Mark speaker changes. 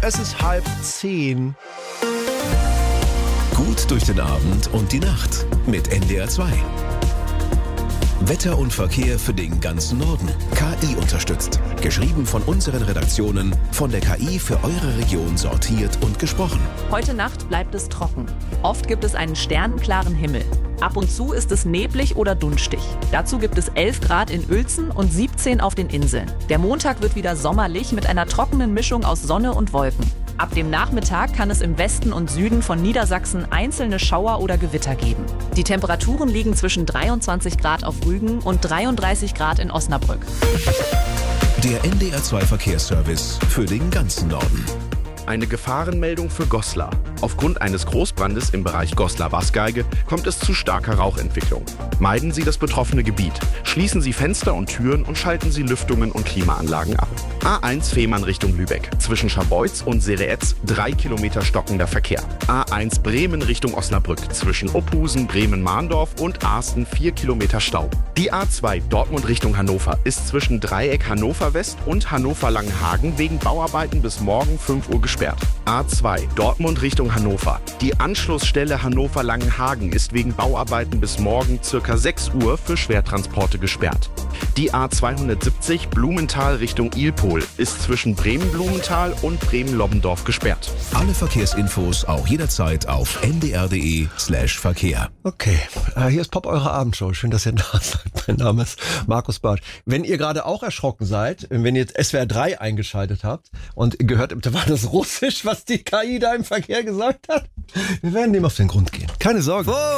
Speaker 1: Es ist 9:30.
Speaker 2: Gut durch den Abend und die Nacht mit NDR 2. Wetter und Verkehr für den ganzen Norden. KI unterstützt. Geschrieben von unseren Redaktionen, von der KI für eure Region sortiert und gesprochen.
Speaker 3: Heute Nacht bleibt es trocken. Oft gibt es einen sternenklaren Himmel. Ab und zu ist es neblig oder dunstig. Dazu gibt es 11 Grad in Uelzen und 17 auf den Inseln. Der Montag wird wieder sommerlich mit einer trockenen Mischung aus Sonne und Wolken. Ab dem Nachmittag kann es im Westen und Süden von Niedersachsen einzelne Schauer oder Gewitter geben. Die Temperaturen liegen zwischen 23 Grad auf Rügen und 33 Grad in Osnabrück.
Speaker 2: Der NDR 2 Verkehrsservice für den ganzen Norden.
Speaker 4: Eine Gefahrenmeldung für Goslar. Aufgrund eines Großbrandes im Bereich Goslar-Wasgeige kommt es zu starker Rauchentwicklung. Meiden Sie das betroffene Gebiet. Schließen Sie Fenster und Türen und schalten Sie Lüftungen und Klimaanlagen ab. A1 Fehmarn Richtung Lübeck. Zwischen Scharbeutz und Seeletz 3 Kilometer stockender Verkehr. A1 Bremen Richtung Osnabrück. Zwischen Opphusen, Bremen-Mahndorf und Asten 4 Kilometer Stau. Die A2 Dortmund Richtung Hannover ist zwischen Dreieck Hannover West und Hannover Langenhagen wegen Bauarbeiten bis morgen 5 Uhr gesperrt. A2 Dortmund Richtung Hannover. Die Anschlussstelle Hannover Langenhagen ist wegen Bauarbeiten bis morgen ca. 6 Uhr für Schwertransporte gesperrt. Die A270 Blumenthal Richtung Ilpol ist zwischen Bremen-Blumenthal und Bremen-Lobbendorf gesperrt.
Speaker 2: Alle Verkehrsinfos auch jederzeit auf ndr.de/Verkehr.
Speaker 1: Okay, hier ist Pop, eure Abendshow. Schön, dass ihr da seid. Mein Name ist Markus Bartsch. Wenn ihr gerade auch erschrocken seid, wenn ihr jetzt SWR 3 eingeschaltet habt und gehört habt, war das Russisch, was die KI da im Verkehr gesagt hat? Wir werden dem auf den Grund gehen. Keine Sorge.